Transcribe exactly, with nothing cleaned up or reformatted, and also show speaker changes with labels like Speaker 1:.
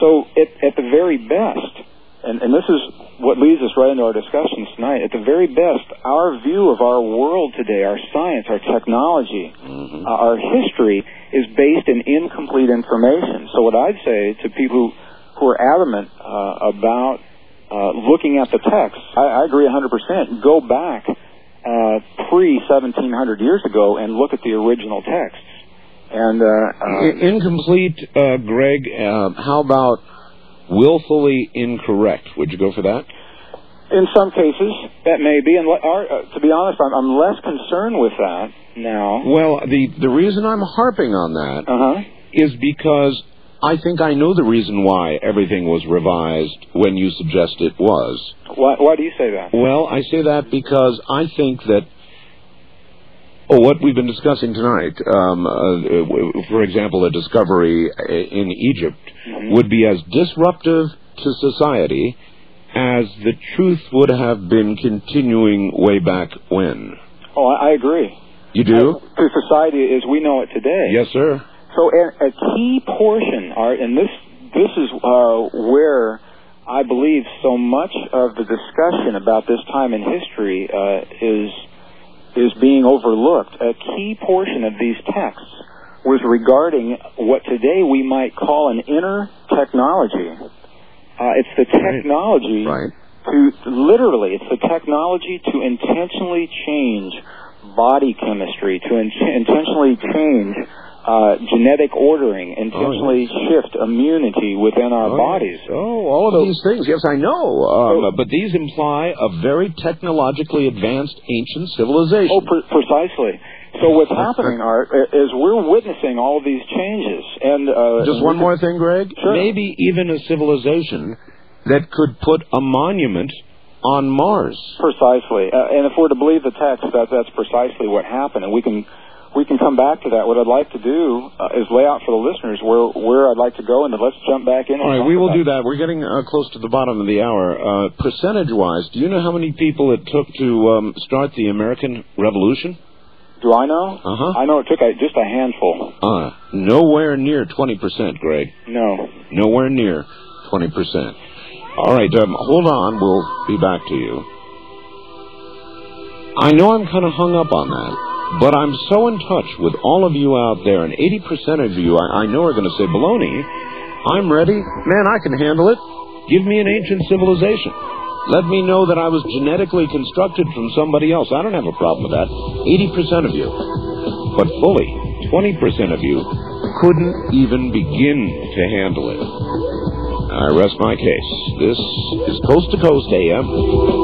Speaker 1: So it, at the very best, and, and this is what leads us right into our discussions tonight, at the very best, our view of our world today, our science, our technology, mm-hmm. uh, our history is based in incomplete information. So what I'd say to people who, who are adamant uh, about uh, looking at the text, I, I agree one hundred percent. Go back uh, pre seventeen hundred years ago and look at the original texts. And uh, uh,
Speaker 2: incomplete, uh, Greg. Uh, how about willfully incorrect? Would you go for that?
Speaker 1: In some cases, that may be. And our, uh, to be honest, I'm, I'm less concerned with that now.
Speaker 2: Well, the the reason I'm harping on that
Speaker 1: uh-huh.
Speaker 2: is because I think I know the reason why everything was revised when you suggest it was.
Speaker 1: Why, why do you say that?
Speaker 2: Well, I say that because I think that oh, what we've been discussing tonight, um, uh, for example, a discovery in Egypt, mm-hmm. would be as disruptive to society as the truth would have been continuing way back when.
Speaker 1: Oh, I agree.
Speaker 2: You do?
Speaker 1: Uh, to society as we know it today.
Speaker 2: Yes, sir.
Speaker 1: So a, a key portion, are, and this this is uh, where I believe so much of the discussion about this time in history uh, is is being overlooked. A key portion of these texts was regarding what today we might call an inner technology. Uh, it's the technology
Speaker 2: right.
Speaker 1: to, literally, it's the technology to intentionally change body chemistry, to in- intentionally change uh, genetic ordering, intentionally oh, yes. shift immunity within our
Speaker 2: oh,
Speaker 1: bodies.
Speaker 2: Yes. Oh, all of so, these things, yes, I know. Um, so, but these imply a very technologically advanced ancient civilization.
Speaker 1: Oh, pre- precisely. So what's happening, Art, is we're witnessing all of these changes. And uh,
Speaker 2: just one more thing, Greg.
Speaker 1: Sure.
Speaker 2: Maybe even a civilization that could put a monument on Mars.
Speaker 1: Precisely. Uh, and if we're to believe the text, that that's precisely what happened. And we can we can come back to that. What I'd like to do uh, is lay out for the listeners where where I'd like to go, and then let's jump back in.
Speaker 2: All right, we will do that. We're getting uh, close to the bottom of the hour. Uh, percentage-wise, do you know how many people it took to um, start the American Revolution?
Speaker 1: Do I know?
Speaker 2: Uh-huh.
Speaker 1: I know it took a, just a handful.
Speaker 2: Uh, nowhere near twenty percent, Greg.
Speaker 1: No.
Speaker 2: Nowhere near twenty percent. All right, um, hold on. We'll be back to you. I know I'm kind of hung up on that, but I'm so in touch with all of you out there, and eighty percent of you I, I know are going to say, baloney, I'm ready. Man, I can handle it. Give me an ancient civilization. Let me know that I was genetically constructed from somebody else. I don't have a problem with that. eighty percent of you. But fully, twenty percent of you couldn't even begin to handle it. I rest my case. This is Coast to Coast A M.